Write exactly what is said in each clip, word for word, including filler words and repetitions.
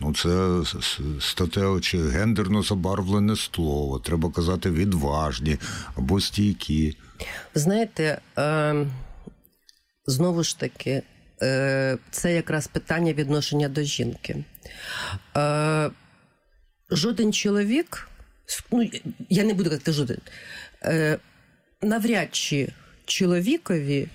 Ну, це статево чи гендерно забарвлене слово. Треба казати відважні або стійкі. Знаєте, е, знову ж таки, е, це якраз питання відношення до жінки. Е, жоден чоловік, ну, я не буду казати жоден, е, навряд чи чоловікові,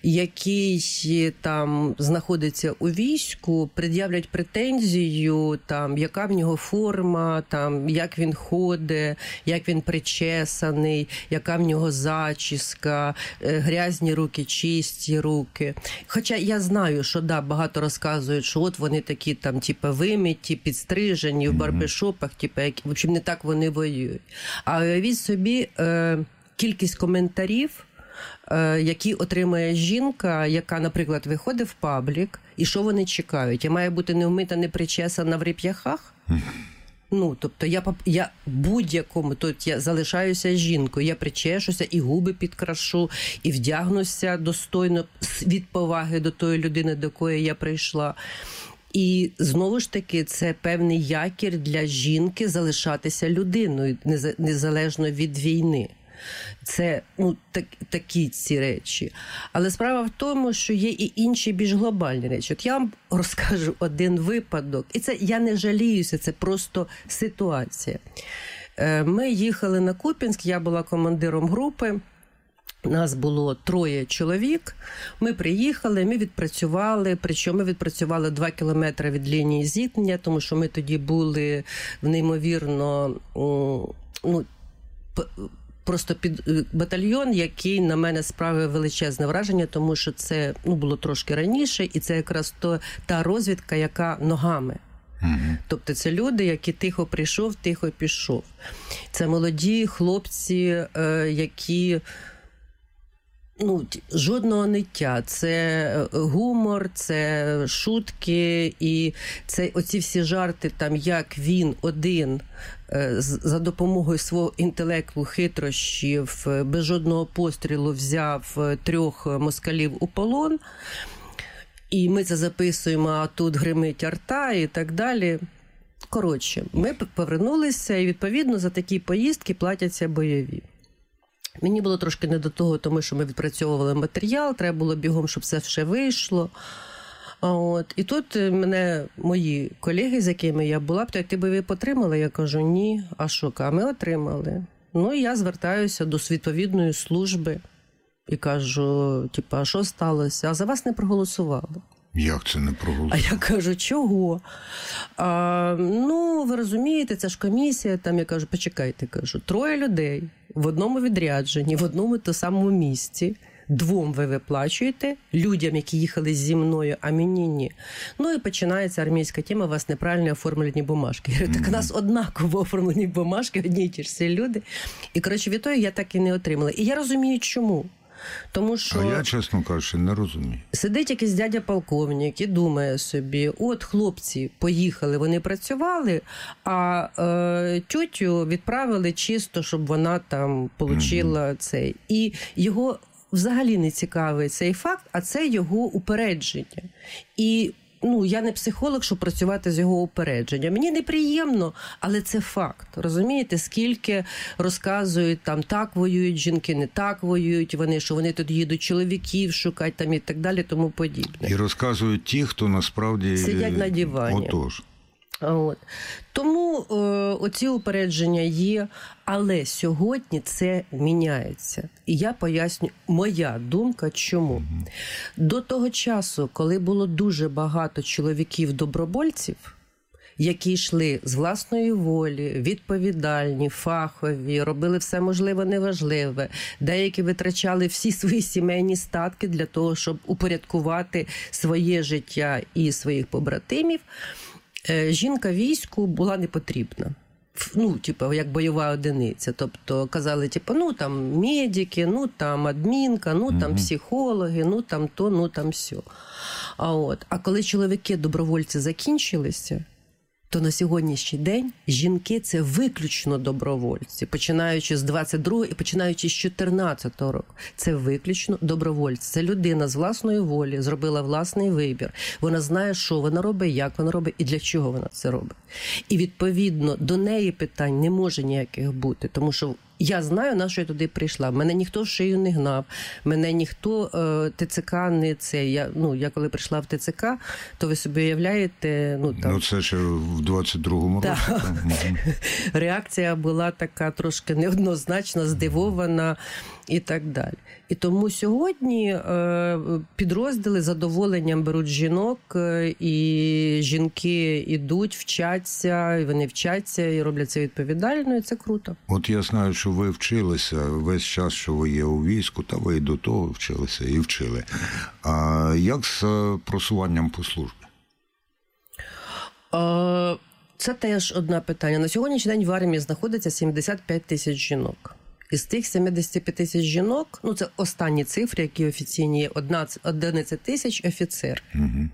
який там знаходиться у війську, пред'являть претензію, там, яка в нього форма, там, як він ходить, як він причесаний, яка в нього зачіска, грязні руки, чисті руки. Хоча я знаю, що да, багато розказують, що от вони такі там, типу, вимиті, підстрижені, в барбершопах, типу, які, в общем, не так вони воюють. А уявіть собі е, кількість коментарів, які отримує жінка, яка, наприклад, виходить в паблік, і що вони чекають? Я маю бути не вмита, не причесана в реп'яхах? Ну, тобто я, я будь-якому, тут я залишаюся жінкою, я причешуся, і губи підкрашу, і вдягнуся достойно від поваги до тої людини, до якої я прийшла. І знову ж таки, це певний якір для жінки залишатися людиною, незалежно від війни. Це, ну, так, такі ці речі. Але справа в тому, що є і інші більш глобальні речі. От я вам розкажу один випадок. І це я не жаліюся, це просто ситуація. Ми їхали на Куп'янськ, я була командиром групи. Нас було троє чоловік. Ми приїхали, ми відпрацювали, причому ми відпрацювали два кілометри від лінії зіткнення, тому що ми тоді були в неймовірно, ну, просто під батальйон, який на мене справив величезне враження, тому що це, ну, було трошки раніше, і це якраз то, та розвідка, яка ногами. Mm-hmm. Тобто це люди, які тихо прийшов, тихо пішов. Це молоді хлопці, е, які... Ну, жодного ниття. Це гумор, це шутки, і це оці всі жарти, там, як він один за допомогою свого інтелекту, хитрощів, без жодного пострілу взяв трьох москалів у полон. І ми це записуємо, а тут гримить арта і так далі. Коротше, ми повернулися, і відповідно за такі поїздки платяться бойові. Мені було трошки не до того, тому що ми відпрацьовували матеріал, треба було бігом, щоб все ще вийшло. От. І тут мене мої колеги, з якими я була, питають, ти бойові отримала? Я кажу, ні. А що? А ми отримали. Ну, і я звертаюся до відповідної служби і кажу, типу, а що сталося? А за вас не проголосували. Як це не проголосували? А я кажу, чого? А, ну, ви розумієте, це ж комісія. Там я кажу, почекайте, кажу, троє людей в одному відрядженні, в одному то самому місці. Двом ви виплачуєте, людям, які їхали зі мною, а мені ні. Ну і починається армійська тема, у вас неправильно оформлені бумажки. Я говорю, так у нас однаково оформлені бумажки, одні й ті ж всі люди. І, коротше, відтоді я так і не отримала. І я розумію, чому. Тому що... А я, чесно кажучи, не розумію. Сидить якийсь дядя-полковник і думає собі, от хлопці поїхали, вони працювали, а е, тютю відправили чисто, щоб вона там отримала mm-hmm. цей. І його взагалі не цікавий цей факт, а це його упередження. І ну, я не психолог, щоб працювати з його упередженням. Мені неприємно, але це факт. Розумієте, скільки розказують, там, так воюють жінки, не так воюють вони, що вони тут їдуть чоловіків шукати там і так далі, тому подібне. І розказують ті, хто насправді... Сидять на дивані. Отож. От. Тому е, оці упередження є, але сьогодні це міняється. І я поясню, моя думка, чому. Mm-hmm. До того часу, коли було дуже багато чоловіків-добровольців, які йшли з власної волі, відповідальні, фахові, робили все можливе, неважливе, деякі витрачали всі свої сімейні статки для того, щоб упорядкувати своє життя і своїх побратимів, жінка війську була не потрібна. Ну, типу, як бойова одиниця. Тобто, казали, типу, ну, там, медики, ну, там, адмінка, ну, там, психологи, ну, там, то, ну, там, сьо. А от, а коли чоловіки-добровольці закінчилися, то на сьогоднішній день жінки – це виключно добровольці, починаючи з двадцять другого і починаючи з чотирнадцятого року. Це виключно добровольці. Це людина з власної волі зробила власний вибір. Вона знає, що вона робить, як вона робить і для чого вона це робить. І відповідно до неї питань не може ніяких бути, тому що я знаю, на що я туди прийшла. Мене ніхто в шию не гнав, мене ніхто е, ТЦК не це. Я, ну, я коли прийшла в ТЦК, то ви собі уявляєте... Ну, там... ну це ще в двадцять другому році. Реакція була така трошки неоднозначна, здивована і так далі. І тому сьогодні е, підрозділи з задоволенням беруть жінок, е, і жінки йдуть, вчаться, і вони вчаться, і роблять це відповідально, і це круто. От я знаю, що ви вчилися весь час, що ви є у війську, та ви і до того вчилися, і вчили. А як з просуванням по службі? Е, це теж одне питання. На сьогоднішній день в армії знаходиться сімдесят п'ять тисяч жінок. Із тих сімдесят п'ять тисяч жінок, ну це останні цифри, які офіційні є, одинадцять тисяч офіцер. Угу.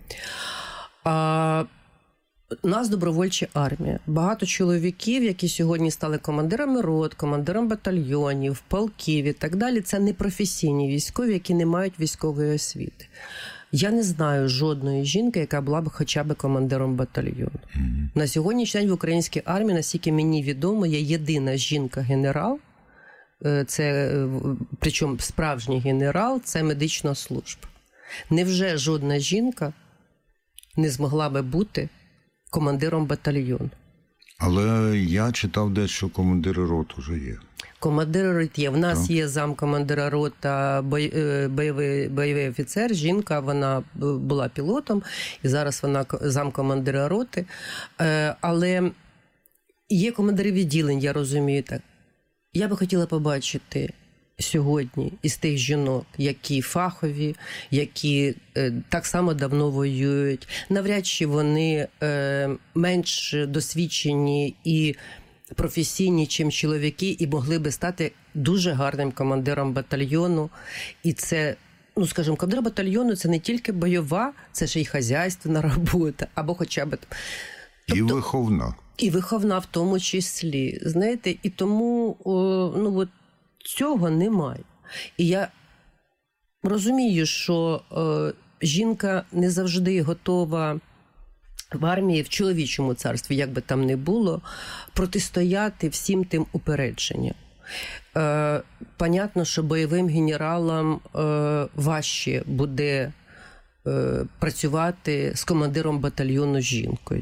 А, у нас добровольча армія. Багато чоловіків, які сьогодні стали командирами рот, командиром батальйонів, полків і так далі, це непрофесійні військові, які не мають військової освіти. Я не знаю жодної жінки, яка була б хоча б командиром батальйону. Mm-hmm. На сьогоднішній день в українській армії, наскільки мені відомо, є єдина жінка-генерал, це, причому справжній генерал, це медична служба. Невже жодна жінка не змогла би бути командиром батальйону? Але я читав десь, що командири рот уже є. Командир рот є. В нас так. Є замкомандира рота, бойовий, бойовий офіцер, жінка, вона була пілотом, і зараз вона замкомандира роти. Але є командири відділень, я розумію так. Я би хотіла побачити сьогодні із тих жінок, які фахові, які е, так само давно воюють. Навряд чи вони е, менш досвідчені і професійні, чим чоловіки, і могли би стати дуже гарним командиром батальйону. І це, ну, скажімо, командир батальйону – це не тільки бойова, це ще й хазяйственна робота, або хоча б... Тобто, і виховна. І виховна в тому числі, знаєте, і тому о, ну, от цього немає. І я розумію, що о, жінка не завжди готова в армії, в чоловічому царстві, як би там не було, протистояти всім тим упередженням. Е, понятно, що бойовим генералам е, важче буде е, працювати з командиром батальйону жінкою.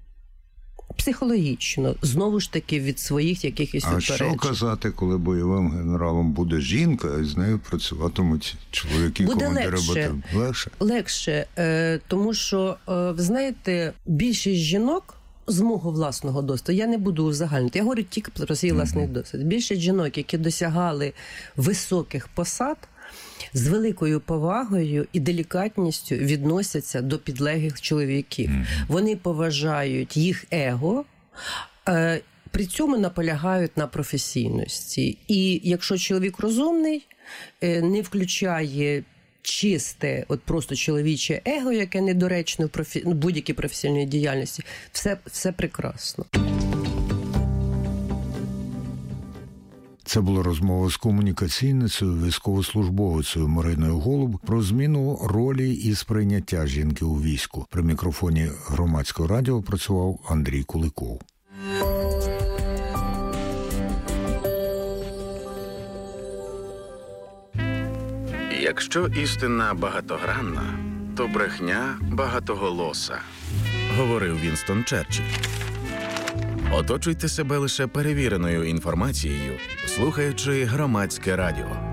Психологічно, знову ж таки, від своїх якихось упереджень. А що казати, коли бойовим генералом буде жінка, і з нею працюватимуть чоловіки, буде командири легше. батальйону? Легше? Легше, е, тому що, е, ви знаєте, більшість жінок, з мого власного досвіду, я не буду узагальнити, я говорю тільки про свій власний mm-hmm. досвід. Більшість жінок, які досягали високих посад, з великою повагою і делікатністю відносяться до підлеглих чоловіків. Mm. Вони поважають їх его, е, при цьому наполягають на професійності. І якщо чоловік розумний, е, не включає чисте, от просто чоловіче его, яке недоречне в профі... будь-якій професійній діяльності, все, все прекрасно. Це була розмова з комунікаційницею, військовослужбовицею Мариною Голуб про зміну ролі і сприйняття жінки у війську. При мікрофоні Громадського радіо працював Андрій Куликов. Якщо істина багатогранна, то брехня багатоголоса, говорив Вінстон Черчилль. Оточуйте себе лише перевіреною інформацією, слухаючи Громадське радіо.